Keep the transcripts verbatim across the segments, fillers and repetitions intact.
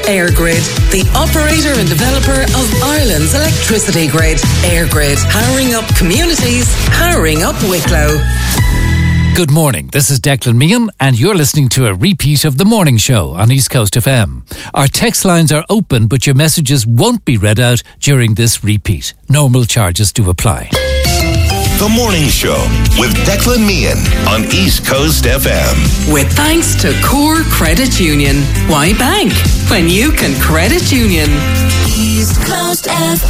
EirGrid, the operator and developer of Ireland's electricity grid. EirGrid, powering up communities, powering up Wicklow. Good morning, this is Declan Meehan and you're listening to a repeat of The Morning Show on East Coast F M. Our text lines are open but your messages won't be read out during this repeat. Normal charges do apply. The Morning Show with Declan Meehan on East Coast F M. With thanks to Core Credit Union. Why bank when you can credit union? East Coast F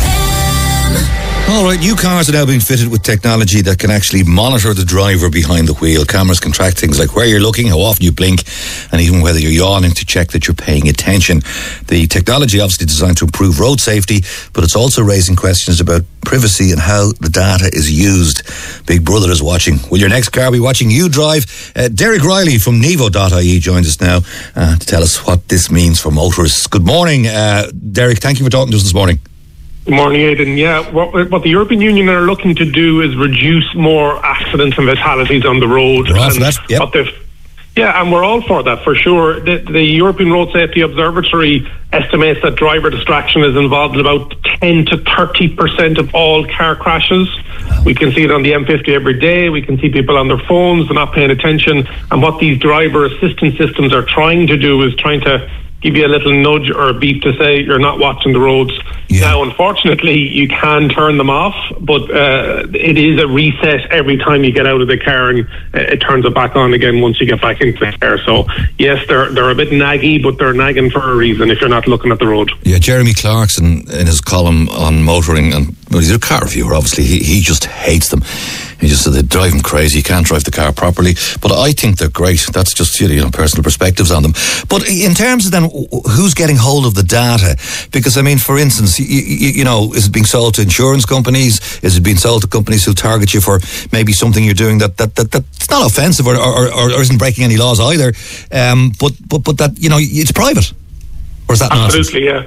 M. All right, new cars are now being fitted with technology that can actually monitor the driver behind the wheel. Cameras can track things like where you're looking, how often you blink, and even whether you're yawning to check that you're paying attention. The technology obviously designed to improve road safety, but it's also raising questions about privacy and how the data is used. Big Brother is watching. Will your next car be watching you drive? Uh, Derek Riley from Nevo dot I E joins us now uh, to tell us what this means for motorists. Good morning, uh, Derek. Thank you for talking to us this morning. Good morning, Aidan. Yeah, what, what the European Union are looking to do is reduce more accidents and fatalities on the road. We're all for that, yep. What they've Yeah, and we're all for that, for sure. The, the European Road Safety Observatory estimates that driver distraction is involved in about ten to thirty percent of all car crashes. We can see it on the M fifty every day. We can see people on their phones, they're not paying attention. And what these driver assistance systems are trying to do is trying to give you a little nudge or a beep to say you're not watching the roads. Yeah. Now, unfortunately, you can turn them off, but uh, it is a reset every time you get out of the car, and uh, it turns it back on again once you get back into the car. So, yes, they're they're a bit naggy, but they're nagging for a reason if you're not looking at the road. Yeah, Jeremy Clarkson, in his column on motoring, and well, he's a car reviewer, obviously, he, he just hates them. He just said they drive him crazy. You can't drive the car properly. But I think they're great. That's just, you know, personal perspectives on them. But in terms of then, who's getting hold of the data? Because, I mean, for instance, you, you, you know, is it being sold to insurance companies? Is it being sold to companies who target you for maybe something you're doing that, that, that that's not offensive or, or, or, or isn't breaking any laws either? Um, but, but, but that, you know, it's private. Or is that not? Absolutely, yeah.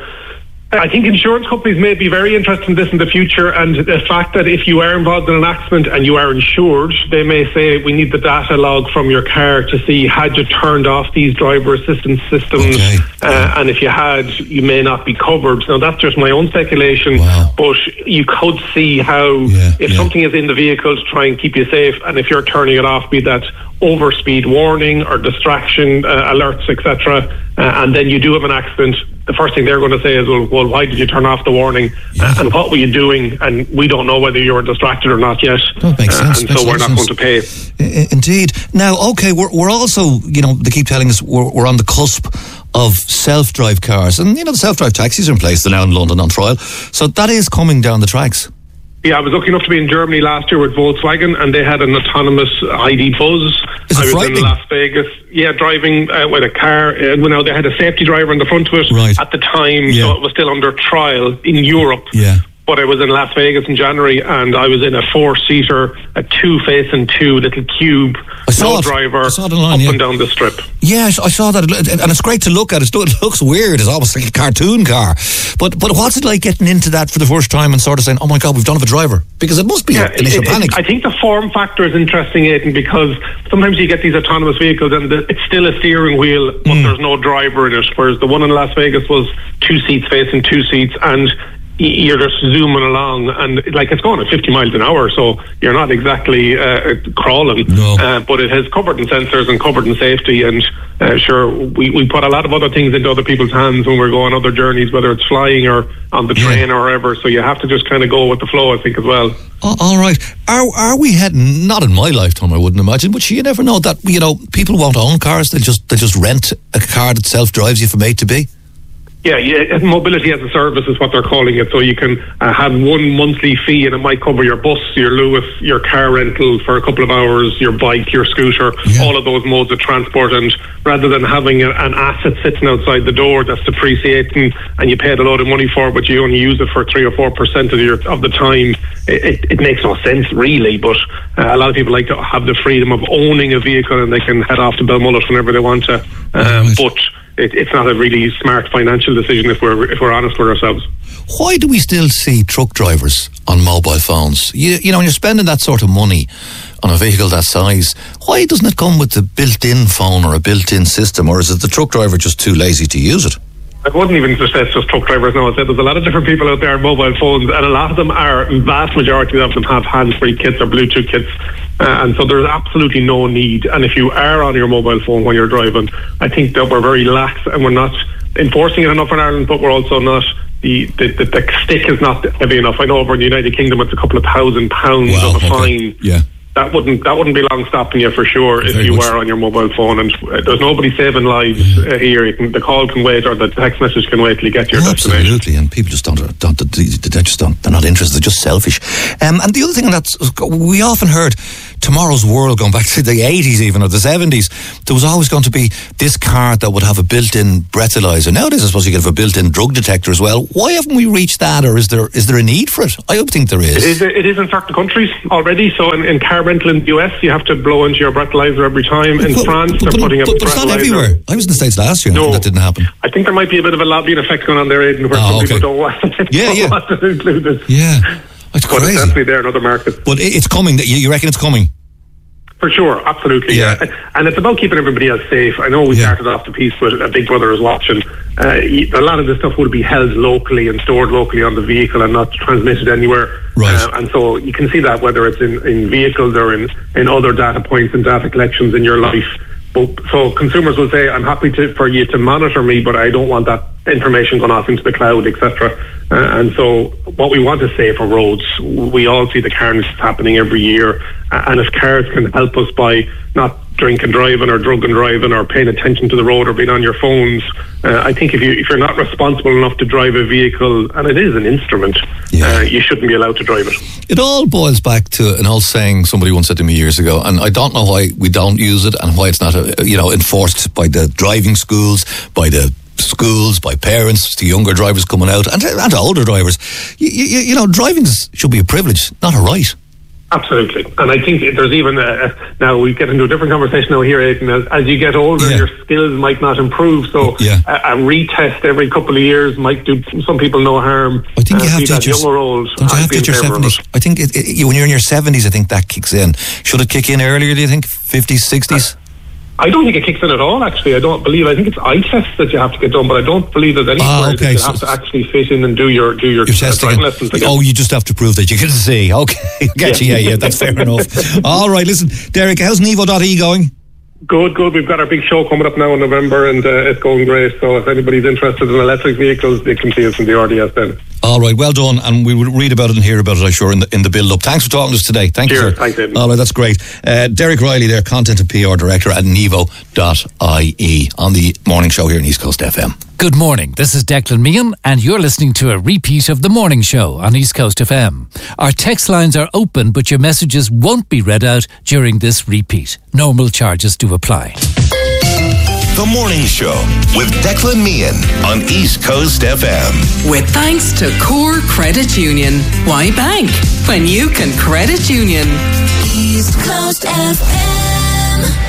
I think insurance companies may be very interested in this in the future, and the fact that if you are involved in an accident and you are insured, they may say we need the data log from your car to see had you turned off these driver assistance systems, okay. uh, and if you had, you may not be covered. Now that's just my own speculation, wow. But you could see how yeah, if yeah. something is in the vehicle to try and keep you safe, and if you're turning it off, be that overspeed warning or distraction uh, alerts, et cetera, uh, and then you do have an accident, the first thing they're going to say is, well, well why did you turn off the warning? Yeah. Uh, and what were you doing? And we don't know whether you were distracted or not yet. That makes sense. Uh, and makes so we're not sense. going to pay. Indeed. Now, okay, we're, we're also, you know, they keep telling us we're, we're on the cusp of self-drive cars. And, you know, the self-drive taxis are in place. They're now in London on trial. So that is coming down the tracks. Yeah, I was lucky enough to be in Germany last year with Volkswagen, and they had an autonomous I D Buzz. Is it I was frightening? in Las Vegas, yeah, driving uh, with a car. Uh, well, now they had a safety driver in the front of it right. at the time, yeah. so it was still under trial in Europe. Yeah. But I was in Las Vegas in January, and I was in a four-seater, a two-facing two little cube, I saw no it. driver, I saw it online, up yeah. and down the strip. Yeah, I saw that, and it's great to look at. It looks weird. It's almost like a cartoon car. But but what's it like getting into that for the first time and sort of saying, "Oh my God, we've done it with a driver"? Because it must be yeah, an initial it, panic. It, I think the form factor is interesting, Aidan, because sometimes you get these autonomous vehicles and the, it's still a steering wheel, but mm. there's no driver in it. Whereas the one in Las Vegas was two seats facing two seats, and you're just zooming along, and like it's going at fifty miles an hour, so you're not exactly uh, crawling. No. Uh, but it has covered in sensors and covered in safety, and uh, sure, we, we put a lot of other things into other people's hands when we're going other journeys, whether it's flying or on the train yeah. or wherever. So you have to just kind of go with the flow, I think, as well. Oh, all right. Are are we heading? Not in my lifetime, I wouldn't imagine, but you never know that. You know, people won't own cars; they just they just rent a car that self drives you from A to B. Yeah, yeah, mobility as a service is what they're calling it. So you can uh, have one monthly fee, and it might cover your bus, your Lewis, your car rental for a couple of hours, your bike, your scooter, yeah. all of those modes of transport. And rather than having a, an asset sitting outside the door that's depreciating and you paid a load of money for it, but you only use it for three or four percent of your of the time, it, it makes no sense really. But uh, a lot of people like to have the freedom of owning a vehicle, and they can head off to Belmullet whenever they want to. Um, right. But It, it's not a really smart financial decision if we're if we're honest with ourselves. Why do we still see truck drivers on mobile phones? You, you know, when you're spending that sort of money on a vehicle that size, why doesn't it come with a built-in phone or a built-in system, or is it the truck driver just too lazy to use it? I wouldn't even just say it's just truck drivers now. I'd say there's a lot of different people out there on mobile phones, and a lot of them are, vast majority of them have hands-free kits or Bluetooth kits, uh, and so there's absolutely no need. And if you are on your mobile phone when you're driving, I think that we're very lax and we're not enforcing it enough in Ireland, but we're also not, the, the, the, the stick is not heavy enough. I know over in the United Kingdom it's a couple of thousand pounds wow, of a okay. fine. Yeah. That wouldn't that wouldn't be long stopping you for sure if Very you much. were on your mobile phone. And uh, there's nobody saving lives uh, here. You can, the call can wait, or the text message can wait till you get to your Oh, destination. absolutely, and people just don't, don't they just don't, they're not interested, they're just selfish. Um, and the other thing that's, we often heard tomorrow's world, going back to the eighties even, or the seventies, there was always going to be this car that would have a built-in breathalyzer. Nowadays I suppose you get a built-in drug detector as well. Why haven't we reached that, or is there is there a need for it? I don't think there is. It is, it is in certain countries already. So in, in car rental in the U S, you have to blow into your breathalyzer every time. In But- France, but, they're but, putting up but, but it's not breathalyzer. everywhere. I was in the States last year No. and that didn't happen. I think there might be a bit of a lobbying effect going on there, Aidan, where Oh, some okay. people don't want, Yeah, don't yeah. want to include it. Yeah, it's But it's crazy. definitely there in other markets. But it- it's coming. You you reckon it's coming? For sure, absolutely, Yeah. yeah. And it's about keeping everybody else safe. I know we Yeah. started off the piece with a Big Brother is watching. Uh, a lot of this stuff will be held locally and stored locally on the vehicle and not transmitted anywhere. Right. Uh, and so you can see that whether it's in, in vehicles or in, in other data points and data collections in your life. But, so consumers will say, I'm happy to, for you to monitor me, but I don't want that information going off into the cloud, et cetera. Uh, and so what we want to say for roads, we all see the carnage happening every year. Uh, and if cars can help us by not drink and driving or drug and driving or paying attention to the road or being on your phones, uh, I think if, you, if you're not responsible enough to drive a vehicle, and it is an instrument, Yeah. uh, you shouldn't be allowed to drive it. It all boils back to an old saying somebody once said to me years ago, and I don't know why we don't use it and why it's not, uh, you know, enforced by the driving schools, by the schools, by parents, to younger drivers coming out, and to, and to older drivers. You, you, you know, driving should be a privilege, not a right. Absolutely. And I think there's even, uh, now we get into a different conversation now here, Aidan, as, as you get older, Yeah. your skills might not improve. So Yeah. a, a retest every couple of years might do some people no harm. I think you Uh, have be to that hit your, young or old. don't you I'd have to be hit in your favour of seventies? it. I think it, it, you, when you're in your seventies, I think that kicks in. Should it kick in earlier, do you think? fifties, sixties? I don't think it kicks in at all, actually. I don't believe, I think it's eye tests that you have to get done, but I don't believe there's anywhere Ah, that okay, you so have to actually fit in and do your, do your, You're uh, testing driving it. lessons again. Oh, you just have to prove that you can see. Okay, I get you. Yeah, yeah, that's fair enough. All right, listen, Derek, how's Nevo dot E going? Good, good. We've got our big show coming up now in November, and uh, it's going great. So if anybody's interested in electric vehicles, they can see us in the R D S then. All right, well done, and we will read about it and hear about it, I'm sure, in the, in the build-up. Thanks for talking to us today. Thank you, Cheers, sir. thanks, Aidan. All right, that's great. Uh, Derek Riley there, Content and P R Director at Nevo dot I E on the morning show here in East Coast F M. Good morning. This is Declan Meehan, and you're listening to a repeat of the morning show on East Coast F M. Our text lines are open, but your messages won't be read out during this repeat. Normal charges do apply. The Morning Show with Declan Meehan on East Coast F M. With thanks to Core Credit Union. Why bank when you can credit union? East Coast F M.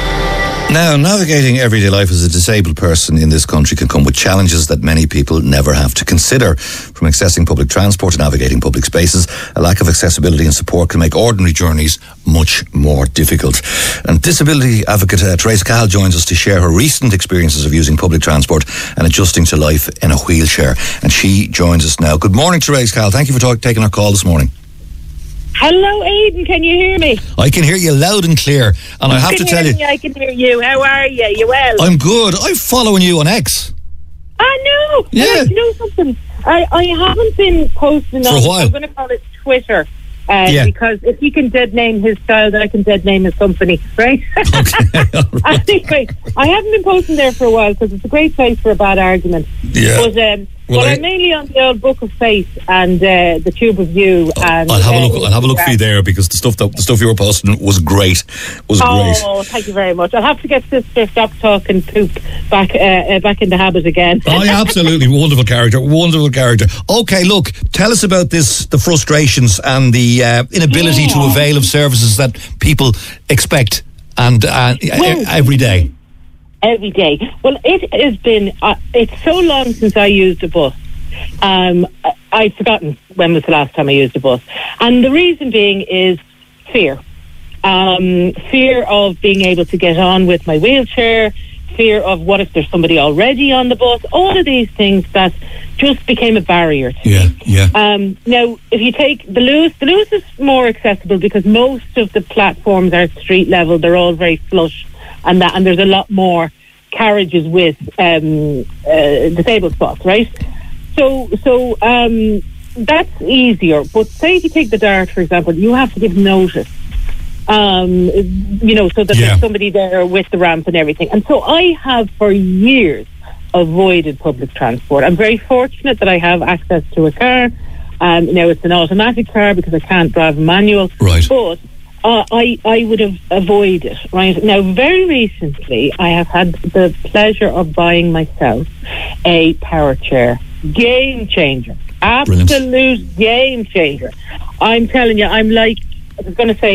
Now, navigating everyday life as a disabled person in this country can come with challenges that many people never have to consider. From accessing public transport to navigating public spaces, a lack of accessibility and support can make ordinary journeys much more difficult. And disability advocate uh, Therese Cahill joins us to share her recent experiences of using public transport and adjusting to life in a wheelchair. And she joins us now. Good morning, Therese Cahill. Thank you for talk- taking our call this morning. Hello, Aidan. Can you hear me? I can hear you loud and clear, and I have you to can tell hear you, me, I can hear you. How are you? You well? I'm good. I'm following you on X. I know. Yeah. Uh, you know something? I, I haven't been posting For a on, while. I'm going to call it Twitter. Uh, Yeah. Because if he can dead name his style, then I can dead name his company, right? Okay, all right. Anyway, I haven't been posting there for a while because it's a great place for a bad argument. Yeah. But, um, Well, well, I- I'm mainly on the old Book of Faith and uh, the Tube of You. And, I'll have a uh, look. I'll have a look for you there because the stuff that the stuff you were posting was great. Was great. Oh, thank you very much. I'll have to get Sister Stop Talking Poop back uh, uh, back in the habit again. Oh yeah, absolutely wonderful character. Wonderful character. Okay, look, tell us about this: the frustrations and the uh, inability to Yeah. avail of services that people expect and uh, Well- every day. Every day. Well, it has been, uh, it's so long since I used a bus. Um, I- I've forgotten when was the last time I used a bus. And the reason being is fear. Um, fear of being able to get on with my wheelchair, fear of what if there's somebody already on the bus. All of these things that just became a barrier to Yeah, me. yeah. Um, now, if you take the Luas, the Luas is more accessible because most of the platforms are street level. They're all very flush, and that, and there's a lot more carriages with um, uh, disabled spots, right? So, so um, that's easier. But say if you take the Dart, for example, you have to give notice. Um, you know, so that Yeah. there's somebody there with the ramp and everything. And so I have for years avoided public transport. I'm very fortunate that I have access to a car. Um, you know, it's an automatic car because I can't drive a manual. Right. But uh, I, I would have avoided, right? Now, very recently, I have had the pleasure of buying myself a power chair. Game changer. Absolute Brilliant. game changer. I'm telling you, I'm like, I was going to say,